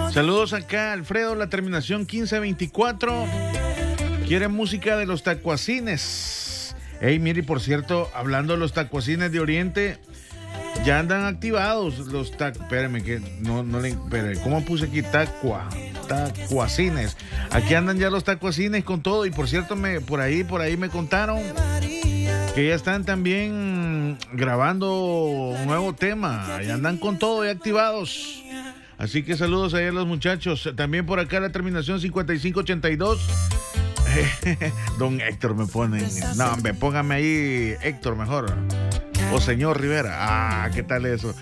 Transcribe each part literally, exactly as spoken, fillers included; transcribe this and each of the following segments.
Saludos acá, Alfredo, la terminación quince veinticuatro. Quiere música de los tacuacines. Ey, mire, por cierto, hablando de los tacuacines de Oriente, ya andan activados los tac... Espérame, que no, no le... Espérame, ¿cómo puse aquí? Tacua, tacuacines. Aquí andan ya los tacuacines con todo. Y por cierto, me, por ahí, por ahí me contaron que ya están también grabando un nuevo tema. Y andan con todo y activados. Así que saludos ahí a los muchachos. También por acá la terminación cincuenta y cinco ochenta y dos. Don Héctor me ponen. No, hombre, póngame ahí Héctor mejor. O señor Rivera. Ah, ¿qué tal eso?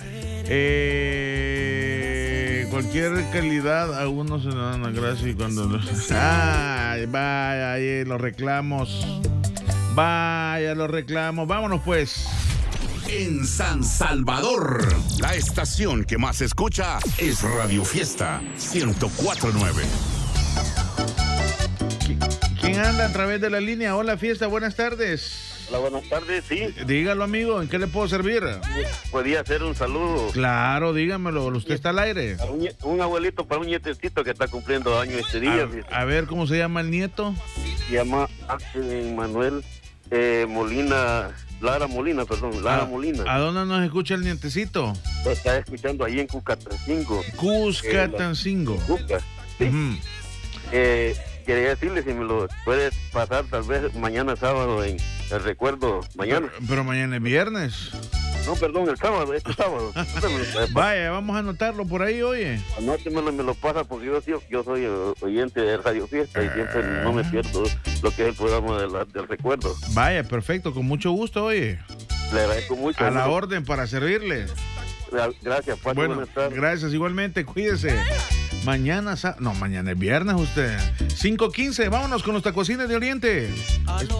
Eh, cualquier calidad a uno se le da una gracia y cuando... Ay, vaya, ahí los reclamos. Vaya, los reclamos. Vámonos pues. En San Salvador, la estación que más se escucha es Radio Fiesta ciento cuatro punto nueve. ¿Quién anda a través de la línea? Hola, Fiesta, buenas tardes. Hola, buenas tardes, sí. Dígalo, amigo, ¿en qué le puedo servir? Podría hacer un saludo. Claro, dígamelo, usted está al aire. Un, un abuelito para un nietecito que está cumpliendo años este día. A, a ver, ¿cómo se llama el nieto? Se llama Axel Manuel eh, Molina, Lara Molina, perdón, Lara ¿A, Molina. ¿A dónde nos escucha el nietecito? Lo está escuchando ahí en Cuscatancingo. Cuscatancingo. Eh, Cusca, sí. Uh-huh. eh, Quería decirle si me lo puedes pasar tal vez mañana sábado en el recuerdo, mañana. Pero, pero mañana es viernes. No, perdón, el sábado, este sábado. Vaya, vamos a anotarlo por ahí, oye. Anótemelo y me lo pasa porque yo, yo, yo soy oyente de Radio Fiesta y siempre uh... no me pierdo lo que es el programa de la, del recuerdo. Vaya, perfecto, con mucho gusto, oye. Le agradezco mucho. A la mucho. orden para servirle. Gracias, Paco. Bueno, gracias, igualmente, cuídese. Mañana, no, mañana es viernes usted. cinco quince, vámonos con los tacuacines de Oriente.